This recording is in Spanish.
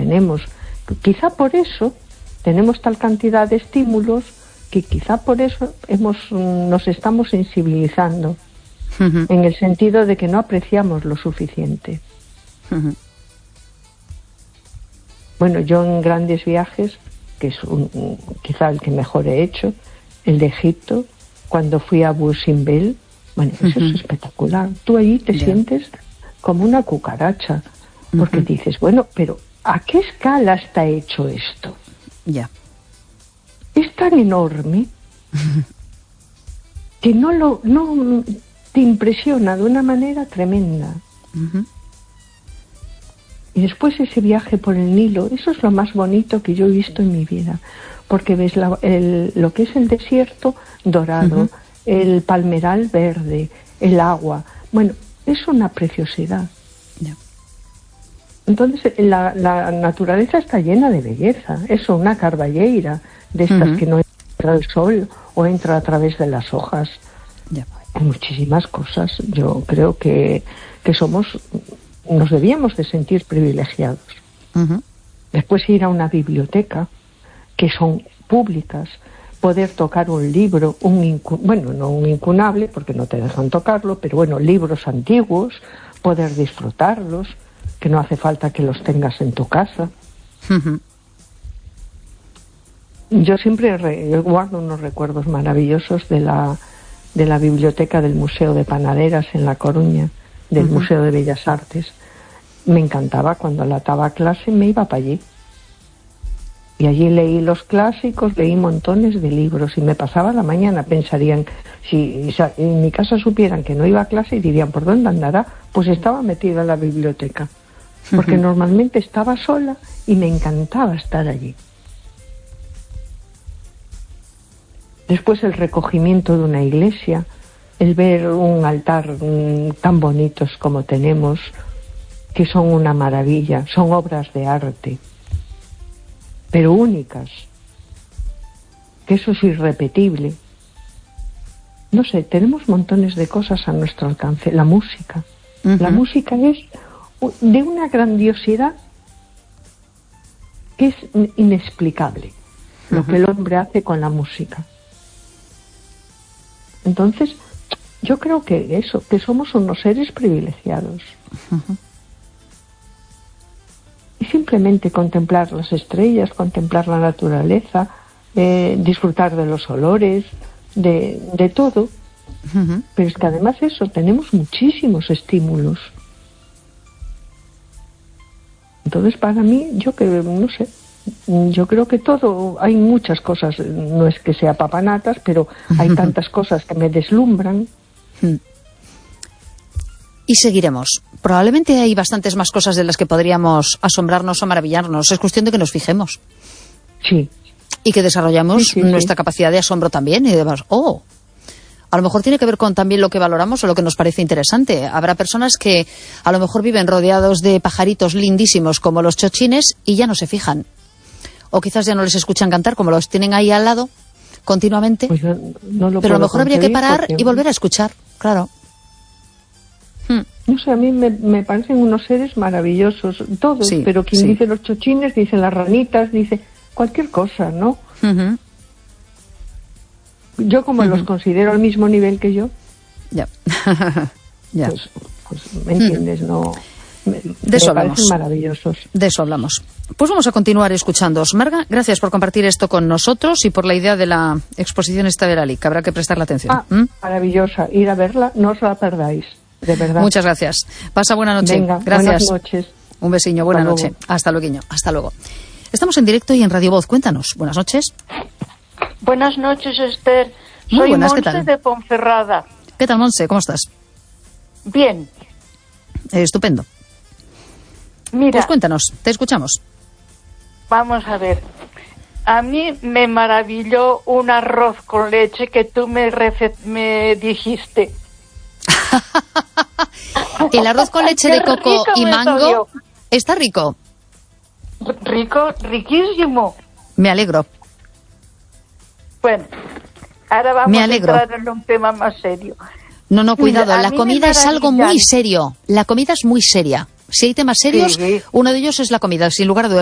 tenemos. Quizá por eso tenemos tal cantidad de estímulos que quizá por eso nos estamos sensibilizando, en el sentido de que no apreciamos lo suficiente. Bueno, yo en grandes viajes, que es quizá el que mejor he hecho, el de Egipto, cuando fui a Abu Simbel, bueno, eso es espectacular. Tú allí te sientes como una cucaracha, porque dices, bueno, pero ¿a qué escala está hecho esto? Es tan enorme que no te impresiona de una manera tremenda. Y después ese viaje por el Nilo, eso es lo más bonito que yo he visto en mi vida, porque ves lo que es el desierto dorado, el palmeral verde, el agua. Bueno, es una preciosidad. Entonces la naturaleza está llena de belleza. Eso, una carballeira de estas que no entra el sol o entra a través de las hojas. Hay muchísimas cosas. Yo creo que nos debíamos de sentir privilegiados. Después ir a una biblioteca, que son públicas, poder tocar un libro, no un incunable, porque no te dejan tocarlo, pero bueno, libros antiguos, poder disfrutarlos, que no hace falta que los tengas en tu casa. Yo siempre guardo unos recuerdos maravillosos de la biblioteca del Museo de Panaderas en La Coruña, del Museo de Bellas Artes. Me encantaba cuando lataba clase, me iba para allí. Y allí leí los clásicos, leí montones de libros y me pasaba la mañana. Pensarían, si en mi casa supieran que no iba a clase, dirían, ¿por dónde andará? Pues estaba metida en la biblioteca, porque normalmente estaba sola y me encantaba estar allí. Después el recogimiento de una iglesia, el ver un altar tan bonitos como tenemos, que son una maravilla, son obras de arte, pero únicas, que eso es irrepetible. No sé, tenemos montones de cosas a nuestro alcance. La música. La música es de una grandiosidad que es inexplicable, lo que el hombre hace con la música. Entonces, yo creo que somos unos seres privilegiados. Y simplemente contemplar las estrellas, contemplar la naturaleza, disfrutar de los olores, de todo. Pero es que además tenemos muchísimos estímulos. Entonces, para mí, yo creo que todo, hay muchas cosas, no es que sea papanatas, pero hay tantas cosas que me deslumbran. Y seguiremos. Probablemente hay bastantes más cosas de las que podríamos asombrarnos o maravillarnos. Es cuestión de que nos fijemos. Sí. Y que desarrollamos nuestra capacidad de asombro también. Y demás, a lo mejor tiene que ver con también lo que valoramos o lo que nos parece interesante. Habrá personas que a lo mejor viven rodeados de pajaritos lindísimos como los chochines y ya no se fijan. O quizás ya no les escuchan cantar como los tienen ahí al lado continuamente. Pues no pero a lo mejor habría que parar y volver a escuchar, claro. No sé, a mí me parecen unos seres maravillosos, todos, pero quien dice los chochines, dice las ranitas, dice cualquier cosa, ¿no? Yo como los considero al mismo nivel que yo, pues ¿me entiendes? No, de eso hablamos. Parecen maravillosos. De eso hablamos. Pues vamos a continuar escuchándoos. Marga, gracias por compartir esto con nosotros y por la idea de la exposición esta de Lali, que habrá que prestarle atención. Maravillosa, ir a verla, no os la perdáis, de verdad. Muchas gracias. Pasa buena noche. Venga, gracias. Buenas noches. Un besiño, buena noche. Hasta luego. Hasta luego. Estamos en directo y en Radio Voz. Cuéntanos. Buenas noches. Buenas noches, Esther. Muy buenas, Soy ¿qué tal? Monse de Ponferrada. ¿Qué tal, Monse? ¿Cómo estás? Bien. Estupendo. Mira, pues cuéntanos, te escuchamos. Vamos a ver. A mí me maravilló un arroz con leche que tú me dijiste. El arroz con leche de coco y mango está rico. Rico, riquísimo. Me alegro. Bueno, ahora vamos a entrar en un tema más serio. No, cuidado, la comida es algo muy serio. La comida es muy seria. Si hay temas serios, uno de ellos es la comida, sin lugar a dudas.